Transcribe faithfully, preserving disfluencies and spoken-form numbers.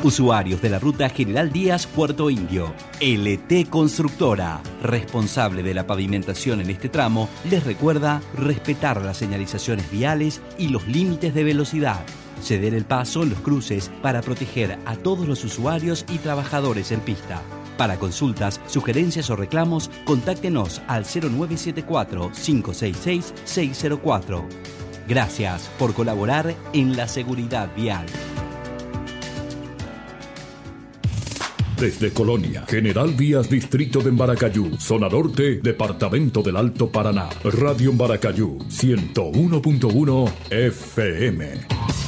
Usuarios de la ruta General Díaz Puerto Indio. L T Constructora, responsable de la pavimentación en este tramo, les recuerda respetar las señalizaciones viales y los límites de velocidad. Ceder el paso en los cruces para proteger a todos los usuarios y trabajadores en pista. Para consultas, sugerencias o reclamos, contáctenos al cero nueve siete cuatro, cinco seis seis, seis cero cuatro. Gracias por colaborar en la seguridad vial. Desde Colonia, General Díaz, Distrito de Embaracayú, Zona Norte, Departamento del Alto Paraná. Radio Embaracayú, ciento uno punto uno F M.